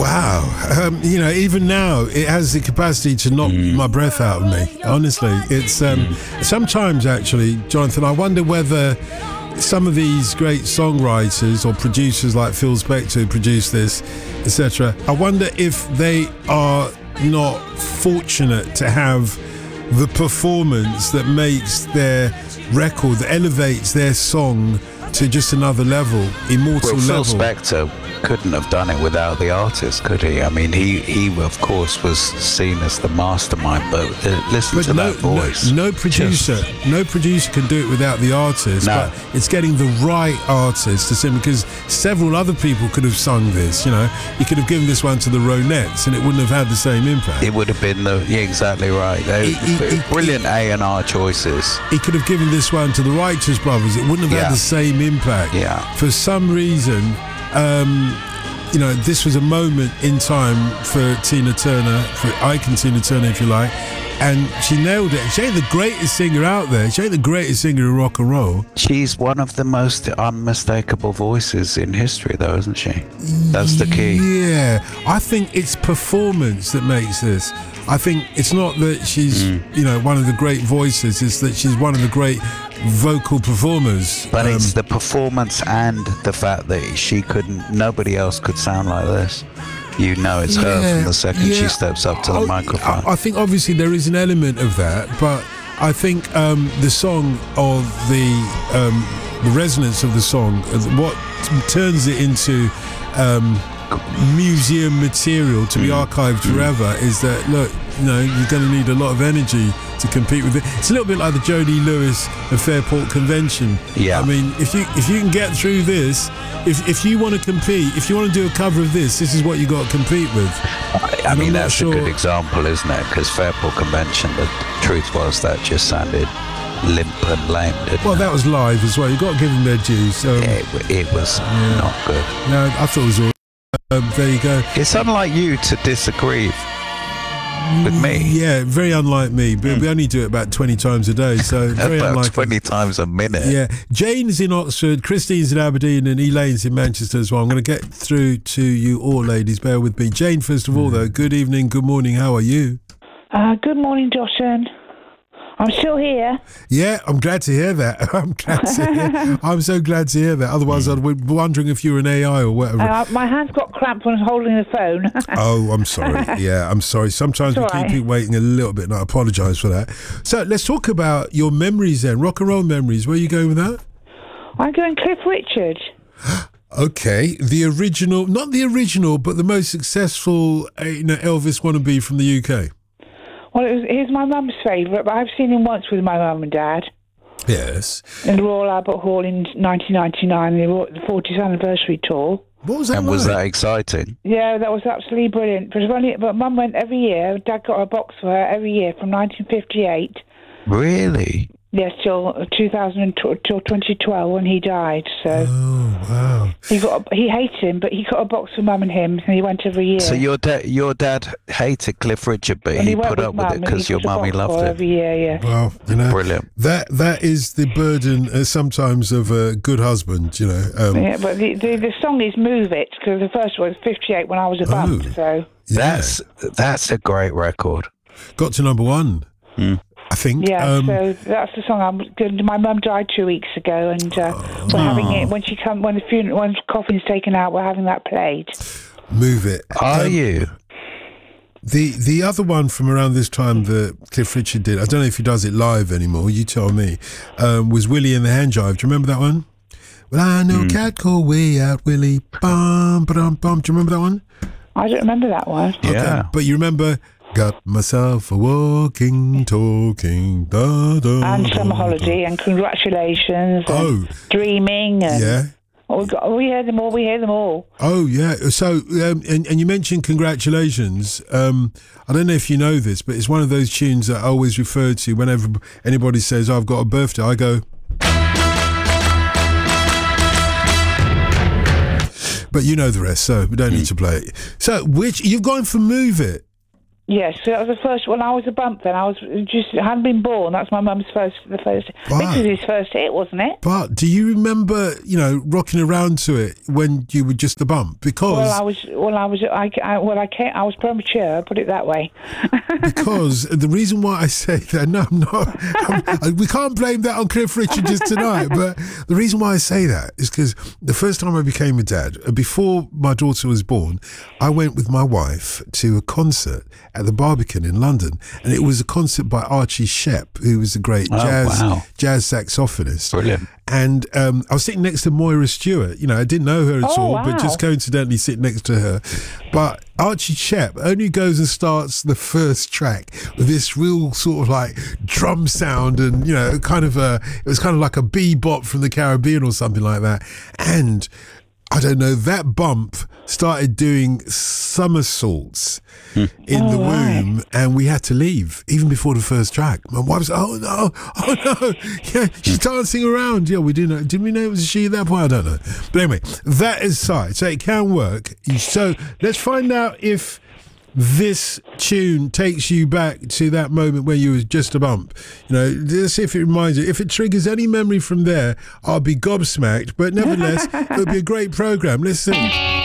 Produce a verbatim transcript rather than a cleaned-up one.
Wow. Um, you know, even now, it has the capacity to knock mm. my breath out of me. Honestly, it's um, mm. sometimes actually, Jonathan, I wonder whether some of these great songwriters or producers like Phil Spector who produced this, et cetera, I wonder if they are not fortunate to have the performance that makes their record, that elevates their song to just another level, immortal well, level. Phil Spector couldn't have done it without the artist, could he? I mean, he, he of course, was seen as the mastermind, but uh, listen but to no, that voice. No, no producer, just... no producer can do it without the artist, no. but it's getting the right artist to sing, because several other people could have sung this, you know. You could have given this one to the Ronettes and it wouldn't have had the same impact. It would have been the, yeah, exactly right. They, he, he, brilliant A and R choices. He could have given this one to the Righteous Brothers. It wouldn't have yeah. had the same impact. Yeah. For some reason, um, you know, this was a moment in time for Tina Turner, for icon Tina Turner, if you like, and she nailed it. She ain't the greatest singer out there. She ain't the greatest singer in rock and roll. She's one of the most unmistakable voices in history, though, isn't she? That's the key. Yeah, I think it's performance that makes this. I think it's not that she's, mm. you know, one of the great voices, it's that she's one of the great vocal performers. But um, it's the performance and the fact that she couldn't, nobody else could sound like this. You know it's yeah, her from the second yeah. she steps up to the I, microphone. I, I think obviously there is an element of that, but I think um, the song of the, um, the resonance of the song, what turns it into um, museum material to be mm. archived forever is that, look, you know, you're going to need a lot of energy to compete with it. It's a little bit like the Jody Lewis and Fairport Convention. Yeah. I mean, if you if you can get through this, if if you want to compete, if you want to do a cover of this, this is what you got to compete with. I, I mean, that's sure. a good example, isn't it? Because Fairport Convention, the truth was that just sounded limp and lame, didn't well, it? that was live as well. You've got to give them their dues. Um, it, it was yeah. not good. No, I thought it was all Um, there you go. It's unlike you to disagree with me. Yeah, very unlike me. But mm. we only do it about twenty times a day, so very about unlike twenty it. times a minute. Yeah. Jane's in Oxford, Christine's in Aberdeen, and Elaine's in Manchester as well. I'm going to get through to you all, ladies. Bear with me. Jane, first of all, though, good evening, good morning. How are you? Uh, good morning, Dawson. I'm still here. Yeah, I'm glad to hear that. I'm glad to hear. I'm so glad to hear that. Otherwise, I'd be wondering if you were an A I or whatever. Uh, my hand's got cramp when I'm holding the phone. Oh, I'm sorry. Yeah, I'm sorry. Sometimes we right. keep people waiting a little bit, and I apologise for that. So let's talk about your memories then. Rock and roll memories. Where are you going with that? I'm going Cliff Richard. Okay, the original, not the original, but the most successful uh, you know, Elvis wannabe from the U K. Well, it was, he's my mum's favourite, but I've seen him once with my mum and dad. Yes. In the Royal Albert Hall in nineteen ninety-nine, the fortieth anniversary tour. What was that And like? was that exciting? Yeah, that was absolutely brilliant. But, only, but Mum went every year. Dad got a box for her every year from nineteen fifty-eight. Really? Yes, till two thousand, till twenty twelve when he died. So oh wow! He got a, he hated him, but he got a box for Mum and him, and he went every year. So your dad, your dad hated Cliff Richard, but he, he put up with it because your mummy loved it. Every year, yeah. Well, you know, brilliant. That that is the burden uh, sometimes of a good husband, you know. Um, yeah, but the, the the song is "Move It" because the first one was fifty-eight when I was a bump. Oh, so yeah. that's that's a great record. Got to number one. Hmm. I think. Yeah, um, so that's the song. I'm good. My mum died two weeks ago, and uh, oh. we're having it when she come when the funeral when the coffin's taken out. We're having that played. Move It. Are um, you? The the other one from around this time that Cliff Richard did, I don't know if he does it live anymore. You tell me. Um, was Willie and the Hand Jive? Do you remember that one? Well, I know mm. cat called Way Out Willie. Bum bum bum. Do you remember that one? I don't remember that one. Okay. Yeah, but you remember. Got myself a walking, talking, da da. And Summer Holiday, and Congratulations. Oh, and Dreaming. And yeah. Oh, we, got, we hear them all. We hear them all. Oh yeah. So um, and and you mentioned Congratulations. Um, I don't know if you know this, but it's one of those tunes that I always refer to whenever anybody says, oh, "I've got a birthday." I go. But you know the rest, so we don't need to play it. So, which you've gone for Move It. Yes, so that was the first. When I was a bump, then I was just I hadn't been born. That's my mum's first. The first. Wow. This was his first hit, wasn't it? But do you remember, you know, rocking around to it when you were just a bump? Because well, I was. Well, I was. I, I well, I came, I was premature. Put it that way. Because the reason why I say that, no, I'm not. I'm, we can't blame that on Cliff Richard just tonight. But the reason why I say that is because the first time I became a dad, before my daughter was born, I went with my wife to a concert at the Barbican in London, and it was a concert by Archie Shepp, who was a great oh, jazz wow. jazz saxophonist. Brilliant. And um, I was sitting next to Moira Stewart. You know, I didn't know her at Oh, all, wow. but just coincidentally sit next to her. But Archie Shepp only goes and starts the first track with this real sort of like drum sound, and you know, kind of a it was kind of like a bebop from the Caribbean or something like that. And I don't know, that bump started doing somersaults hmm. in oh, the womb, right. and we had to leave even before the first track. My wife was, oh no, oh no, yeah, she's dancing around. Yeah, we didn't know. Did we know it was a she at that point? I don't know. But anyway, that aside, so it can work. So let's find out if this tune takes you back to that moment where you was just a bump. You know, let's see if it reminds you. If it triggers any memory from there, I'll be gobsmacked. But nevertheless, it'll be a great program. Let's see.